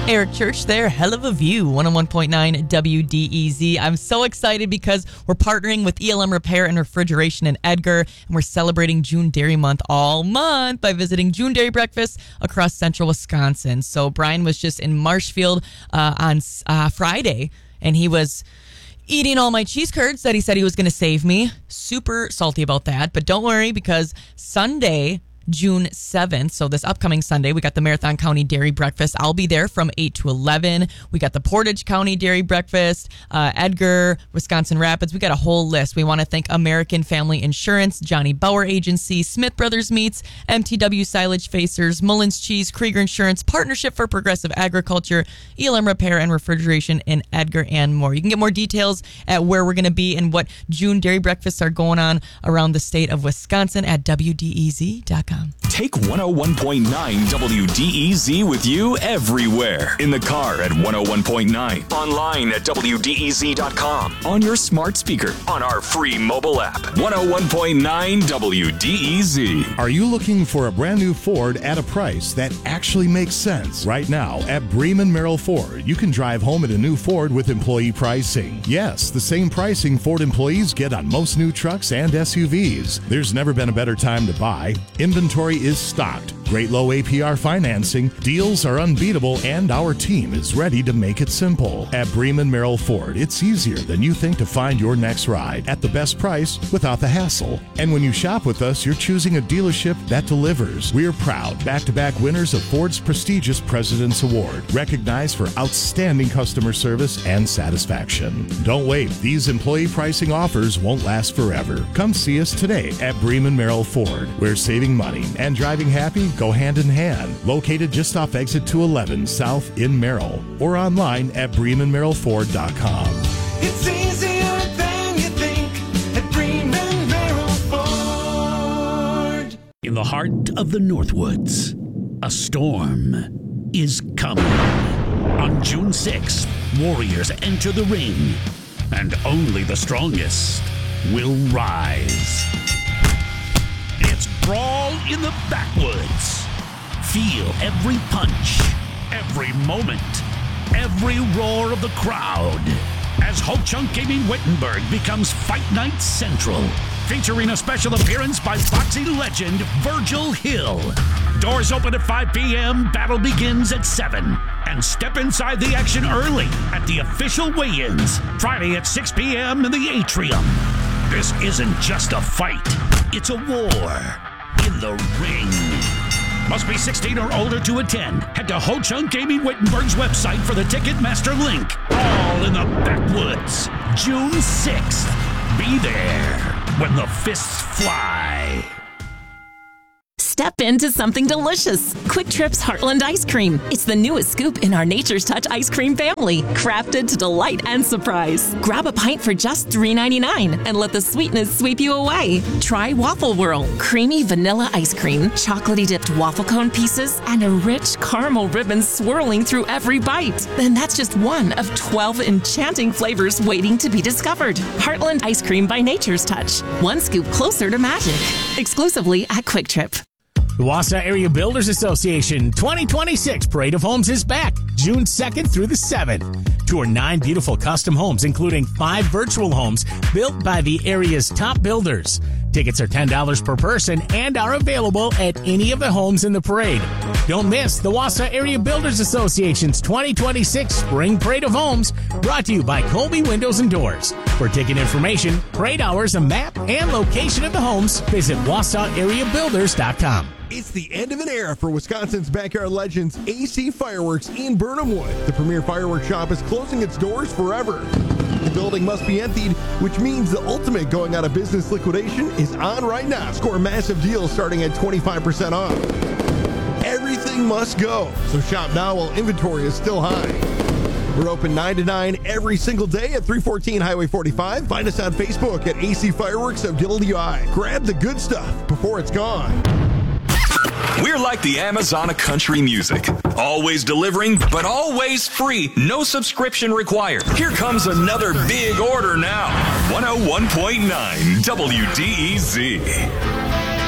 Eric Church there, hell of a view, 101.9 WDEZ. I'm so excited because we're partnering with ELM Repair and Refrigeration in Edgar, and we're celebrating June Dairy Month all month by visiting June Dairy Breakfast across central Wisconsin. So Brian was just in Marshfield on Friday, and he was eating all my cheese curds that he said he was going to save me. Super salty about that, but don't worry because Sunday, June 7th, so this upcoming Sunday, we got the Marathon County Dairy Breakfast. I'll be there from 8 to 11. We got the Portage County Dairy Breakfast, Edgar, Wisconsin Rapids. We got a whole list. We want to thank American Family Insurance, Johnny Bauer Agency, Smith Brothers Meats, MTW Silage Facers, Mullins Cheese, Krieger Insurance, Partnership for Progressive Agriculture, ELM Repair and Refrigeration in Edgar, and more. You can get more details at where we're going to be and what June Dairy Breakfasts are going on around the state of Wisconsin at WDEZ.com. Take 101.9 WDEZ with you everywhere. In the car at 101.9. Online at WDEZ.com. On your smart speaker. On our free mobile app. 101.9 WDEZ. Are you looking for a brand new Ford at a price that actually makes sense? Right now at Bremen Merrill Ford, you can drive home in a new Ford with employee pricing. Yes, the same pricing Ford employees get on most new trucks and SUVs. There's never been a better time to buy. Inventory is stocked. Great low APR financing. Deals are unbeatable, and our team is ready to make it simple. At Bremen Merrill Ford, it's easier than you think to find your next ride at the best price without the hassle. And when you shop with us, you're choosing a dealership that delivers. We're proud back-to-back winners of Ford's prestigious President's Award, recognized for outstanding customer service and satisfaction. Don't wait. These employee pricing offers won't last forever. Come see us today at Bremen Merrill Ford, where saving money and driving happy go hand in hand. Located just off exit 211 South in Merrill, or online at BremenMerrillFord.com. It's easier than you think at Bremen Merrill Ford. In the heart of the Northwoods, a storm is coming. On June 6th, Warriors enter the ring, and only the strongest will rise. It's Brawl in the Backwoods. Feel every punch, every moment, every roar of the crowd as Ho Chunk Gaming Wittenberg becomes Fight Night Central, featuring a special appearance by boxing legend Virgil Hill. Doors open at 5 p.m., battle begins at 7. And step inside the action early at the official weigh-ins, Friday at 6 p.m. in the Atrium. This isn't just a fight, it's a war in the ring. Must be 16 or older to attend. Head to Ho Chunk Gaming Wittenberg's website for the Ticketmaster link. All in the Backwoods, June 6th. Be there when the fists fly. Step into something delicious. Quick Trip's Heartland Ice Cream. It's the newest scoop in our Nature's Touch ice cream family, crafted to delight and surprise. Grab a pint for just $3.99 and let the sweetness sweep you away. Try Waffle Whirl, creamy vanilla ice cream, chocolatey dipped waffle cone pieces, and a rich caramel ribbon swirling through every bite. Then that's just one of 12 enchanting flavors waiting to be discovered. Heartland Ice Cream by Nature's Touch. One scoop closer to magic. Exclusively at Quick Trip. The Wausau Area Builders Association 2026 Parade of Homes is back, June 2nd through the 7th. Tour 9 beautiful custom homes, including 5 virtual homes built by the area's top builders. Tickets are $10 per person and are available at any of the homes in the parade. Don't miss the Wausau Area Builders Association's 2026 Spring Parade of Homes, brought to you by Colby Windows and Doors. For ticket information, parade hours, a map, and location of the homes, visit WausauAreaBuilders.com. It's the end of an era for Wisconsin's backyard legends, AC Fireworks in Burnhamwood. The premier fireworks shop is closing its doors forever. The building must be emptied, which means the ultimate going out of business liquidation is on right now. Score massive deals starting at 25% off. Everything must go, so shop now while inventory is still high. We're open 9 to 9 every single day at 314 Highway 45. Find us on Facebook at AC Fireworks of WI. Grab the good stuff before it's gone. We're like the Amazon of country music. Always delivering, but always free. No subscription required. Here comes another big order now. 101.9 WDEZ.